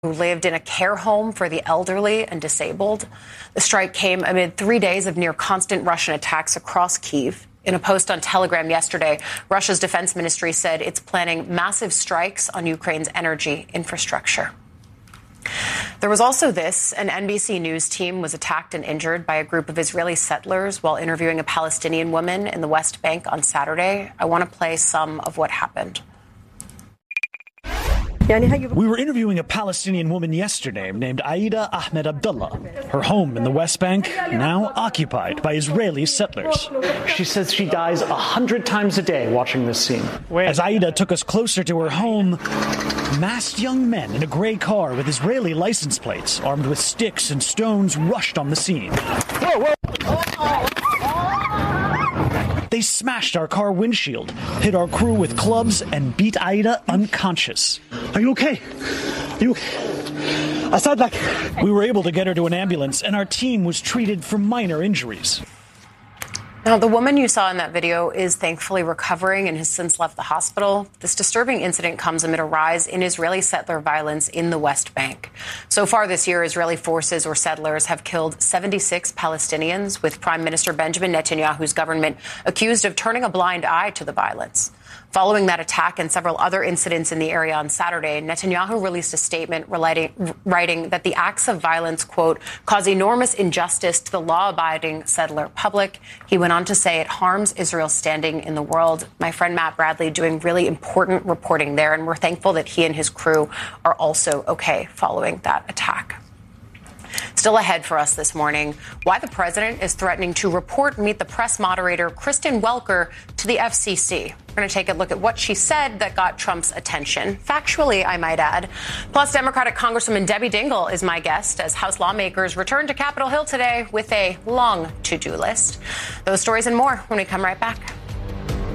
who lived in a care home for the elderly and disabled. The strike came amid 3 days of near constant Russian attacks across Kyiv. In a post on Telegram yesterday, Russia's defense ministry said it's planning massive strikes on Ukraine's energy infrastructure. There was also this. An NBC News team was attacked and injured by a group of Israeli settlers while interviewing a Palestinian woman in the West Bank on Saturday. I want to play some of what happened. We were interviewing a Palestinian woman yesterday named Aida Ahmed Abdullah. Her home in the West Bank now occupied by Israeli settlers. She says she dies 100 times a day watching this scene. As Aida took us closer to her home, masked young men in a gray car with Israeli license plates, armed with sticks and stones, rushed on the scene. Whoa, whoa. They smashed our car windshield, hit our crew with clubs, and beat Aida unconscious. Are you okay? Are you okay? I said like... We were able to get her to an ambulance, and our team was treated for minor injuries. Now, the woman you saw in that video is thankfully recovering and has since left the hospital. This disturbing incident comes amid a rise in Israeli settler violence in the West Bank. So far this year, Israeli forces or settlers have killed 76 Palestinians, with Prime Minister Benjamin Netanyahu's government accused of turning a blind eye to the violence. Following that attack and several other incidents in the area on Saturday, Netanyahu released a statement writing that the acts of violence, quote, cause enormous injustice to the law-abiding settler public. He went on to say it harms Israel's standing in the world. My friend Matt Bradley doing really important reporting there, and we're thankful that he and his crew are also okay following that attack. Still ahead for us this morning, why the president is threatening to report Meet the Press moderator Kristen Welker to the FCC. We're going to take a look at what she said that got Trump's attention. Factually, I might add. Plus, Democratic Congresswoman Debbie Dingell is my guest as House lawmakers return to Capitol Hill today with a long to-do list. Those stories and more when we come right back.